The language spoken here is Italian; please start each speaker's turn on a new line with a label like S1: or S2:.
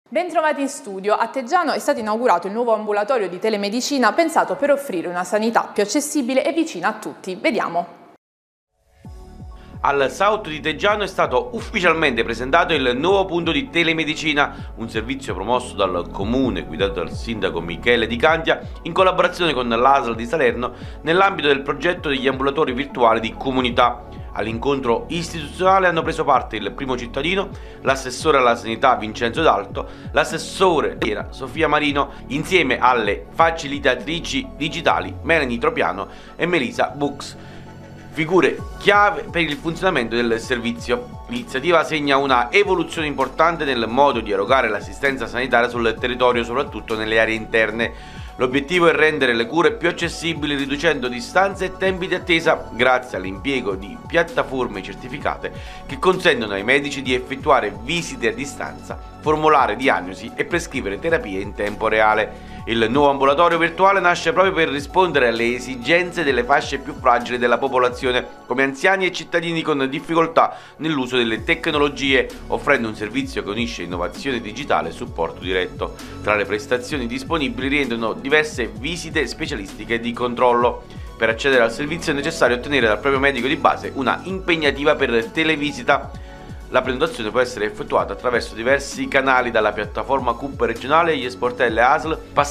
S1: Bentrovati in studio. A Teggiano è stato inaugurato il nuovo ambulatorio di telemedicina pensato per offrire una sanità più accessibile e vicina a tutti. Vediamo.
S2: Al South di Teggiano è stato ufficialmente presentato il nuovo punto di telemedicina, un servizio promosso dal comune guidato dal sindaco Michele Di Candia in collaborazione con l'ASL di Salerno nell'ambito del progetto degli ambulatori virtuali di comunità. All'incontro istituzionale hanno preso parte il primo cittadino, l'assessore alla sanità Vincenzo D'Alto, l'assessore Sofia Marino, insieme alle facilitatrici digitali Melanie Tropiano e Melisa Bux, figure chiave per il funzionamento del servizio. L'iniziativa segna una evoluzione importante nel modo di erogare l'assistenza sanitaria sul territorio, soprattutto nelle aree interne. L'obiettivo è rendere le cure più accessibili riducendo distanze e tempi di attesa grazie all'impiego di piattaforme certificate che consentono ai medici di effettuare visite a distanza, formulare diagnosi e prescrivere terapie in tempo reale. Il nuovo ambulatorio virtuale nasce proprio per rispondere alle esigenze delle fasce più fragili della popolazione, come anziani e cittadini con difficoltà nell'uso delle tecnologie, offrendo un servizio che unisce innovazione digitale e supporto diretto. Tra le prestazioni disponibili rientrano diverse visite specialistiche di controllo. Per accedere al servizio è necessario ottenere dal proprio medico di base una impegnativa per televisita. La prenotazione può essere effettuata attraverso diversi canali, dalla piattaforma CUP regionale agli sportelli ASL,